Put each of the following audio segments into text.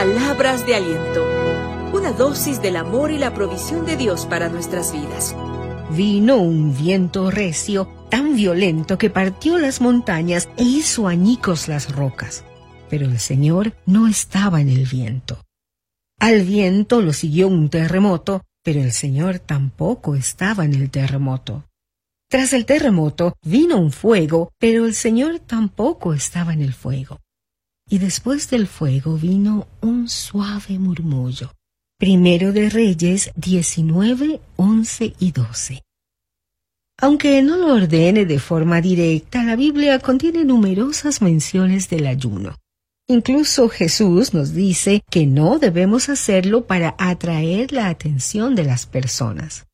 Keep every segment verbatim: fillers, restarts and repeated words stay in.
Palabras de aliento. Una dosis del amor y la provisión de Dios para nuestras vidas. Vino un viento recio, tan violento que partió las montañas e hizo añicos las rocas. Pero el Señor no estaba en el viento. Al viento lo siguió un terremoto, pero el Señor tampoco estaba en el terremoto. Tras el terremoto vino un fuego, pero el Señor tampoco estaba en el fuego. Y después del fuego vino un suave murmullo. Primero de Reyes diecinueve, once y doce. Aunque no lo ordene de forma directa, la Biblia contiene numerosas menciones del ayuno. Incluso Jesús nos dice que no debemos hacerlo para atraer la atención de las personas.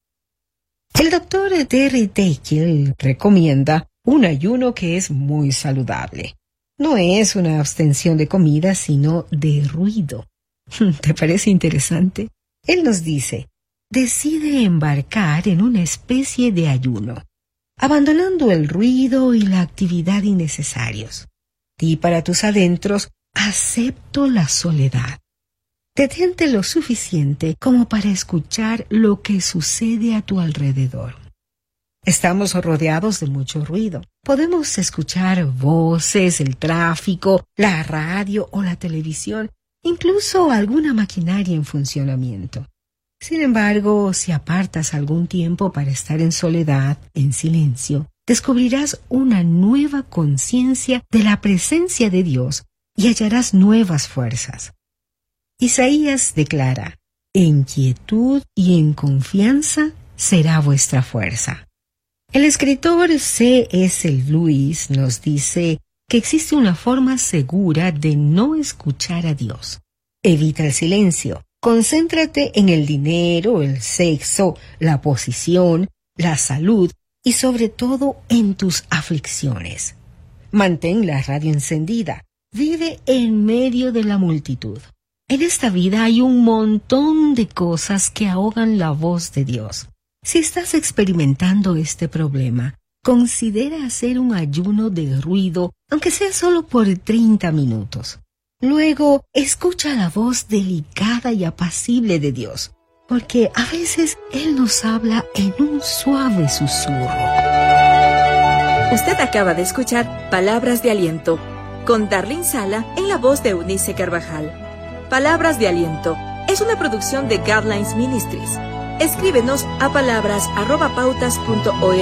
El doctor Terry Teichl recomienda un ayuno que es muy saludable. No es una abstención de comida, sino de ruido. ¿Te parece interesante? Él nos dice, decide embarcar en una especie de ayuno, abandonando el ruido y la actividad innecesarios. Di para tus adentros, acepto la soledad. Detente lo suficiente como para escuchar lo que sucede a tu alrededor. Estamos rodeados de mucho ruido. Podemos escuchar voces, el tráfico, la radio o la televisión, incluso alguna maquinaria en funcionamiento. Sin embargo, si apartas algún tiempo para estar en soledad, en silencio, descubrirás una nueva conciencia de la presencia de Dios y hallarás nuevas fuerzas. Isaías declara, en quietud y en confianza será vuestra fuerza. El escritor C S Lewis nos dice que existe una forma segura de no escuchar a Dios. Evita el silencio. Concéntrate en el dinero, el sexo, la posición, la salud y sobre todo en tus aflicciones. Mantén la radio encendida. Vive en medio de la multitud. En esta vida hay un montón de cosas que ahogan la voz de Dios. Si estás experimentando este problema, considera hacer un ayuno de ruido, aunque sea solo por treinta minutos. Luego, escucha la voz delicada y apacible de Dios, porque a veces Él nos habla en un suave susurro. Usted acaba de escuchar Palabras de Aliento, con Darlene Sala en la voz de Eunice Carvajal. Palabras de Aliento es una producción de Guidelines Ministries. Escríbenos a palabras arroba pautas punto org.